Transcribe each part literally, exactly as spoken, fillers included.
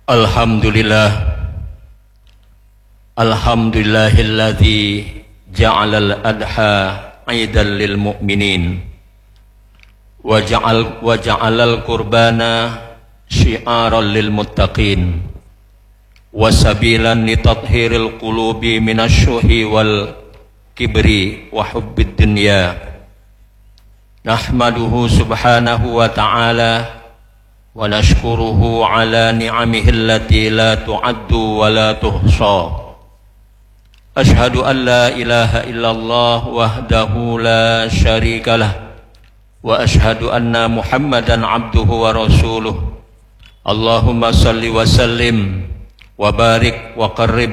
Alhamdulillah Alhamdulillahilladzi ja'alal adha aidan lil mu'minin wa ja'al wa ja'alal qurbana syi'aran lil muttaqin wa sabilan li tathhiril qulubi minasyuhi wal kibri wa hubbid dunya. Nahmaduhu subhanahu wa ta'ala wa nashkuruhu ala ni'amihi allati la tu'addu wa la tuhsa. Ashhadu an la ilaha illallah wahdahu la syarika lah wa ashhadu anna Muhammadan abduhu wa rasuluh. Allahumma salli wa sallim wa barik wa qarrib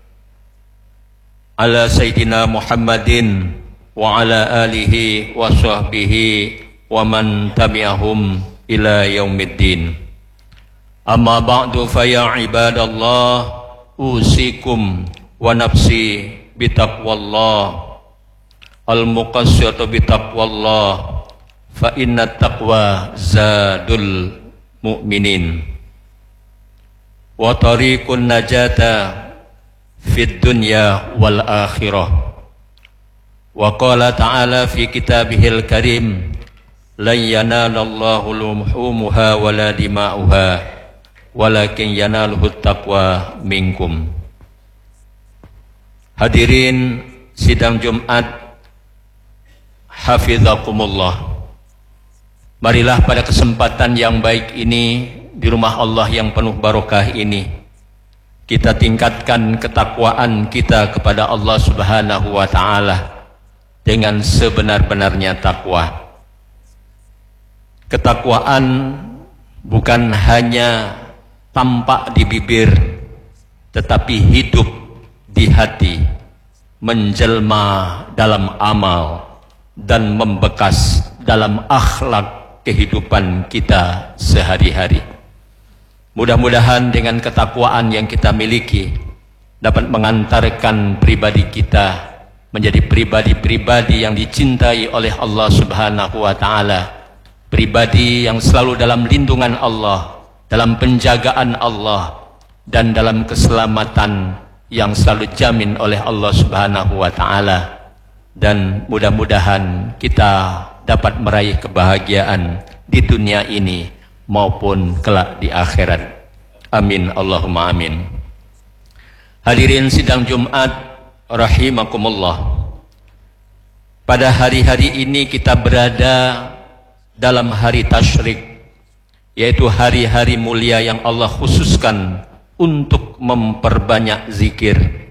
ala sayyidina Muhammadin wa ala alihi wa sahbihi wa man tabi'ahum ila yaumiddin. Amma ba'du fa ya ibadallah usikum wa nafsi bitaqwallah al-muqassiratu bitaqwallah fa inna taqwa zadul mu'minin wa tariqun najata fid dunya wal akhirah. Wa qala ta'ala fi kitabihil karim lan yanalallahu luhumuha wala dima'uha walakin yanaluhu taqwa minkum. Hadirin sidang Jumat hafizakumullah, marilah pada kesempatan yang baik ini di rumah Allah yang penuh barokah ini kita tingkatkan ketakwaan kita kepada Allah Subhanahu wa ta'ala dengan sebenar-benarnya takwa. Ketakwaan bukan hanya tampak di bibir, tetapi hidup di hati, menjelma dalam amal, dan membekas dalam akhlak kehidupan kita sehari-hari. Mudah-mudahan dengan ketakwaan yang kita miliki dapat mengantarkan pribadi kita menjadi pribadi-pribadi yang dicintai oleh Allah Subhanahu wa ta'ala, pribadi yang selalu dalam lindungan Allah, dalam penjagaan Allah, dan dalam keselamatan yang selalu jamin oleh Allah Subhanahu wa ta'ala. Dan mudah-mudahan kita dapat meraih kebahagiaan di dunia ini maupun kelak di akhirat. Amin Allahumma amin. Hadirin sidang Jumat rahimakumullah, pada hari-hari ini kita berada dalam hari tasyrik, yaitu hari-hari mulia yang Allah khususkan untuk memperbanyak zikir.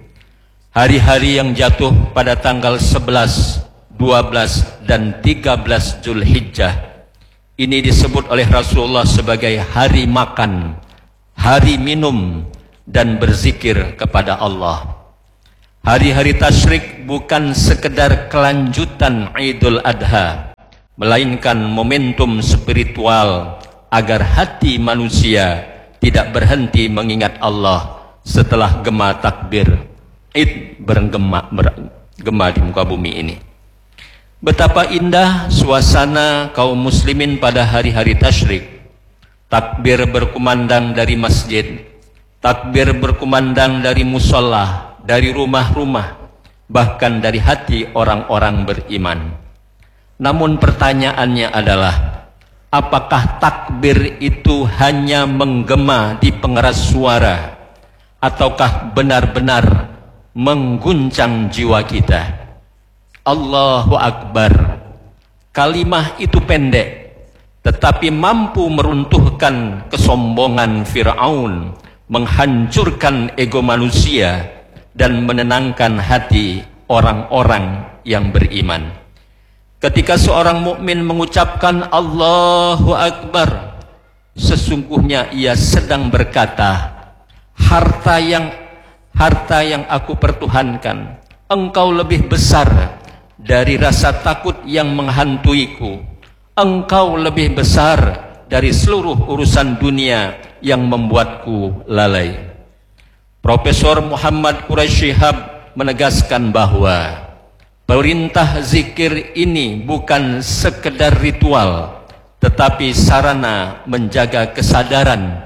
Hari-hari yang jatuh pada tanggal sebelas, dua belas, dan tiga belas Zulhijjah ini disebut oleh Rasulullah sebagai hari makan, hari minum, dan berzikir kepada Allah. Hari-hari tasyrik bukan sekedar kelanjutan Idul Adha, melainkan momentum spiritual agar hati manusia tidak berhenti mengingat Allah setelah gema takbir Id bergema, bergema di muka bumi ini. Betapa indah suasana kaum muslimin pada hari-hari tasyrik. Takbir berkumandang dari masjid, takbir berkumandang dari musola, dari rumah-rumah, bahkan dari hati orang-orang beriman. Namun pertanyaannya adalah, apakah takbir itu hanya menggema di pengeras suara, ataukah benar-benar mengguncang jiwa kita? Allahu Akbar, kalimah itu pendek, tetapi mampu meruntuhkan kesombongan Fir'aun, menghancurkan ego manusia, dan menenangkan hati orang-orang yang beriman. Ketika seorang mukmin mengucapkan Allahu Akbar, sesungguhnya ia sedang berkata, harta yang harta yang aku pertuhankan, engkau lebih besar dari rasa takut yang menghantuiku. Engkau lebih besar dari seluruh urusan dunia yang membuatku lalai. Profesor Muhammad Quraisy Shihab menegaskan bahwa perintah zikir ini bukan sekedar ritual, tetapi sarana menjaga kesadaran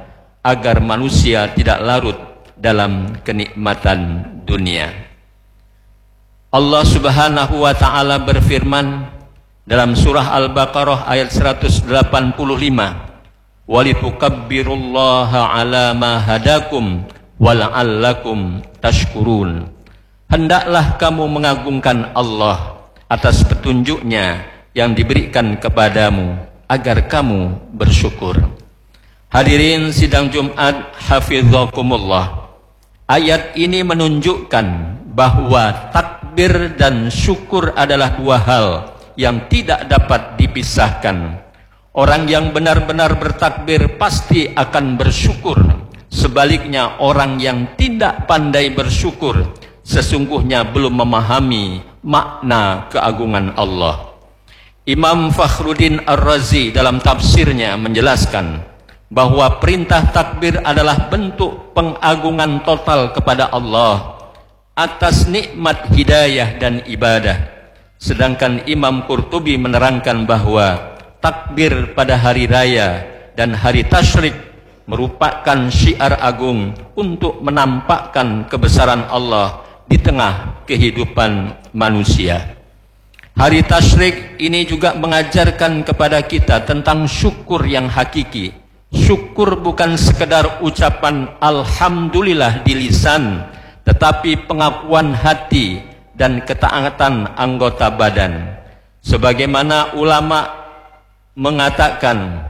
agar manusia tidak larut dalam kenikmatan dunia. Allah Subhanahu wa taala berfirman dalam surah Al-Baqarah ayat seratus delapan puluh lima, "Walitukabbirullaha ala ma hadakum wala'allakum tashkurun." Hendaklah kamu mengagungkan Allah atas petunjuknya yang diberikan kepadamu agar kamu bersyukur. Hadirin sidang Jumat hafizakumullah. Ayat ini menunjukkan bahwa takbir dan syukur adalah dua hal yang tidak dapat dipisahkan. Orang yang benar-benar bertakbir pasti akan bersyukur. Sebaliknya orang yang tidak pandai bersyukur sesungguhnya belum memahami makna keagungan Allah. Imam Fakhruddin Ar-Razi dalam tafsirnya menjelaskan bahwa perintah takbir adalah bentuk pengagungan total kepada Allah atas nikmat hidayah dan ibadah. Sedangkan Imam Qurtubi menerangkan bahwa takbir pada hari raya dan hari tasyrik merupakan syiar agung untuk menampakkan kebesaran Allah di tengah kehidupan manusia. Hari tasyrik ini juga mengajarkan kepada kita tentang syukur yang hakiki. Syukur bukan sekedar ucapan alhamdulillah di lisan, tetapi pengakuan hati dan ketaatan anggota badan. Sebagaimana ulama mengatakan,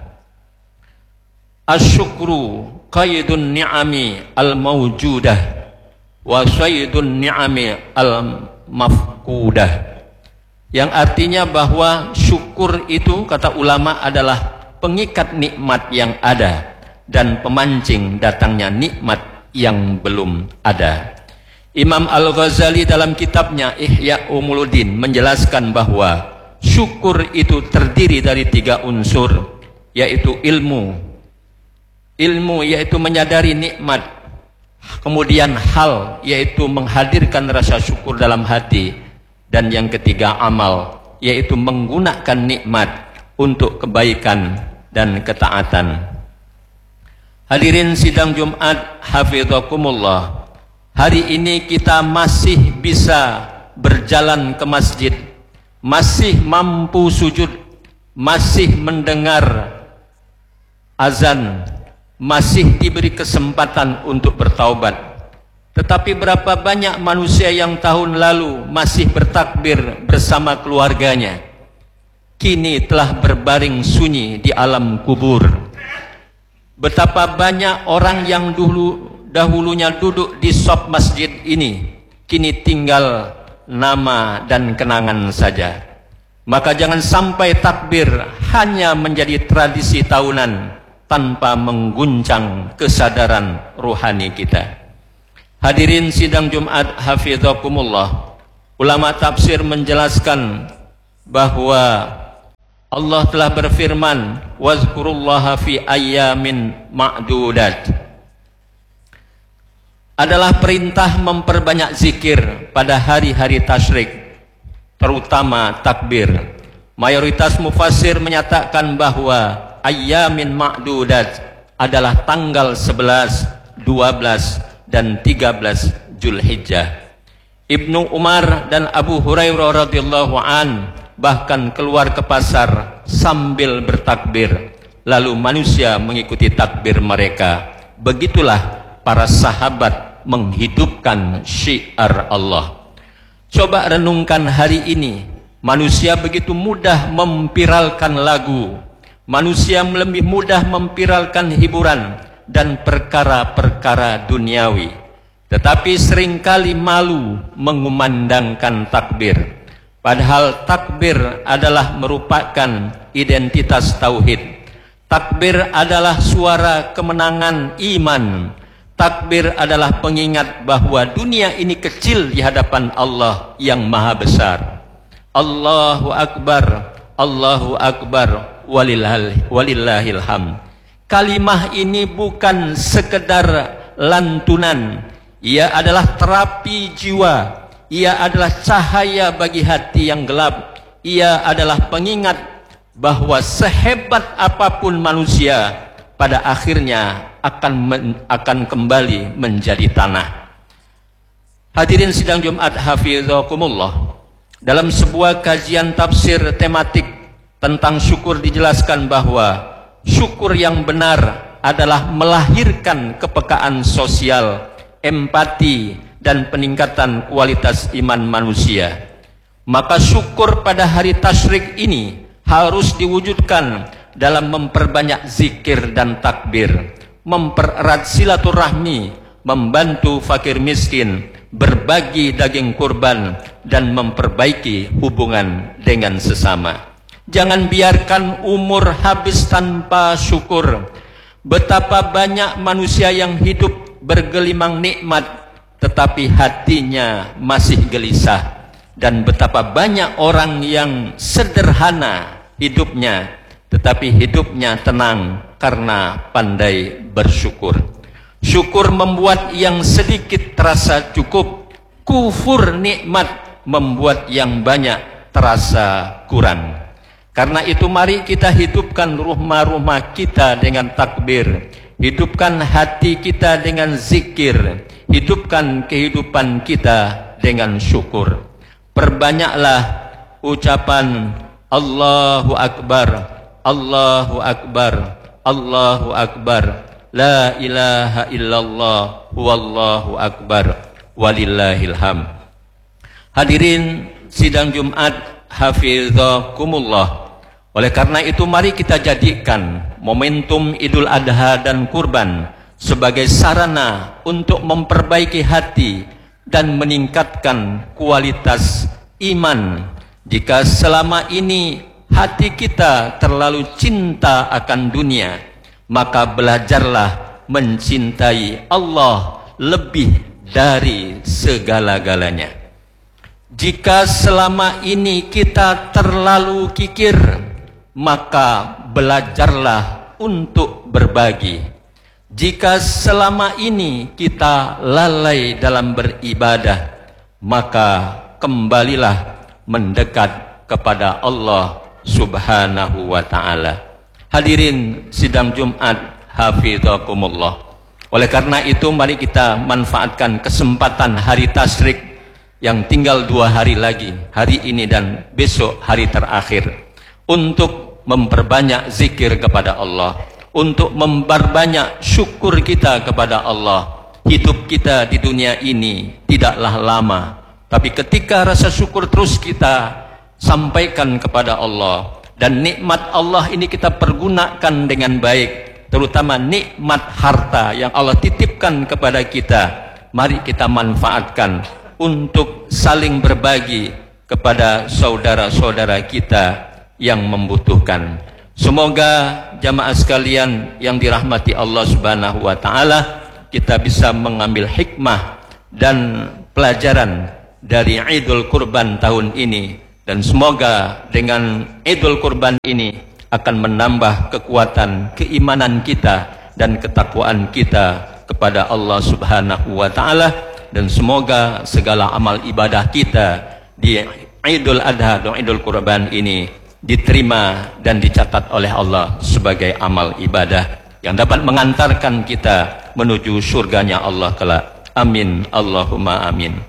asyukru qaidun ni'ami al-mawjudah wa saydun ni'ami al-mafkudah, yang artinya bahwa syukur itu, kata ulama, adalah pengikat nikmat yang ada dan pemancing datangnya nikmat yang belum ada. Imam Al-Ghazali dalam kitabnya Ihya Ulumuddin menjelaskan bahwa syukur itu terdiri dari tiga unsur, yaitu ilmu. Ilmu yaitu menyadari nikmat, kemudian hal yaitu menghadirkan rasa syukur dalam hati, dan yang ketiga amal, yaitu menggunakan nikmat untuk kebaikan dan ketaatan. Hadirin sidang Jumat hafizakumullah, hari ini kita masih bisa berjalan ke masjid, masih mampu sujud, masih mendengar azan, masih diberi kesempatan untuk bertaubat. Tetapi berapa banyak manusia yang tahun lalu masih bertakbir bersama keluarganya, kini telah berbaring sunyi di alam kubur. Betapa banyak orang yang dulu dahulunya duduk di sop masjid ini, kini tinggal nama dan kenangan saja. Maka jangan sampai takbir hanya menjadi tradisi tahunan tanpa mengguncang kesadaran rohani kita. Hadirin sidang Jumat hafizakumullah, ulama tafsir menjelaskan bahwa Allah telah berfirman, wazkurullaha fi ayyamin ma'dudat, adalah perintah memperbanyak zikir pada hari-hari tasyrik, terutama takbir. Mayoritas mufassir menyatakan bahwa ayyamin ma'dudat adalah tanggal sebelas, dua belas, dan tiga belas Zulhijjah. Ibnu Umar dan Abu Hurairah radhiyallahu an bahkan keluar ke pasar sambil bertakbir, lalu manusia mengikuti takbir mereka. Begitulah para sahabat menghidupkan syiar Allah. Coba renungkan hari ini, manusia begitu mudah memviralkan lagu, manusia lebih mudah memviralkan hiburan dan perkara-perkara duniawi, tetapi seringkali malu mengumandangkan takbir. Padahal takbir adalah merupakan identitas tauhid. Takbir adalah suara kemenangan iman. Takbir adalah pengingat bahwa dunia ini kecil di hadapan Allah yang maha besar. Allahu Akbar, Allahu Akbar, walillahil hamd. Kalimah ini bukan sekedar lantunan, ia adalah terapi jiwa, ia adalah cahaya bagi hati yang gelap, ia adalah pengingat bahwa sehebat apapun manusia, pada akhirnya akan men, akan kembali menjadi tanah. Hadirin sidang Jumat hafizakumullah. Dalam sebuah kajian tafsir tematik tentang syukur dijelaskan bahwa syukur yang benar adalah melahirkan kepekaan sosial, empati, dan peningkatan kualitas iman manusia. Maka syukur pada hari tasyrik ini harus diwujudkan dalam memperbanyak zikir dan takbir, mempererat silaturahmi, membantu fakir miskin, berbagi daging kurban, dan memperbaiki hubungan dengan sesama. Jangan biarkan umur habis tanpa syukur. Betapa banyak manusia yang hidup bergelimang nikmat tetapi hatinya masih gelisah, dan betapa banyak orang yang sederhana hidupnya tetapi hidupnya tenang karena pandai bersyukur. Syukur membuat yang sedikit terasa cukup, kufur nikmat membuat yang banyak terasa kurang. Karena itu mari kita hidupkan rumah-rumah kita dengan takbir, hidupkan hati kita dengan zikir, hidupkan kehidupan kita dengan syukur. Perbanyaklah ucapan Allahu Akbar, Allahu Akbar, Allahu Akbar, La ilaha illallah, Wallahu Akbar, walillahil hamd. Hadirin sidang Jumat hafizakumullah. Oleh karena itu mari kita jadikan momentum Idul Adha dan kurban sebagai sarana untuk memperbaiki hati dan meningkatkan kualitas iman. Jika selama ini hati kita terlalu cinta akan dunia, maka belajarlah mencintai Allah lebih dari segala-galanya. Jika selama ini kita terlalu kikir, maka belajarlah untuk berbagi. Jika selama ini kita lalai dalam beribadah, maka kembalilah mendekat kepada Allah Subhanahu wa ta'ala. Hadirin sidang Jumat hafizakumullah. Oleh karena itu mari kita manfaatkan kesempatan hari tasyrik yang tinggal dua hari lagi, hari ini dan besok hari terakhir, untuk memperbanyak zikir kepada Allah, untuk memperbanyak syukur kita kepada Allah. Hidup kita di dunia ini tidaklah lama, tapi ketika rasa syukur terus kita sampaikan kepada Allah, dan nikmat Allah ini kita pergunakan dengan baik, terutama nikmat harta yang Allah titipkan kepada kita, mari kita manfaatkan untuk saling berbagi kepada saudara-saudara kita yang membutuhkan. Semoga jamaah sekalian yang dirahmati Allah Subhanahu wa ta'ala, kita bisa mengambil hikmah dan pelajaran dari Idul Kurban tahun ini, dan semoga dengan Idul Kurban ini akan menambah kekuatan keimanan kita dan ketakwaan kita kepada Allah Subhanahu wa ta'ala, dan semoga segala amal ibadah kita di Idul Adha dan Idul Kurban ini diterima dan dicatat oleh Allah sebagai amal ibadah yang dapat mengantarkan kita menuju surganya Allah kelak. Amin Allahumma amin.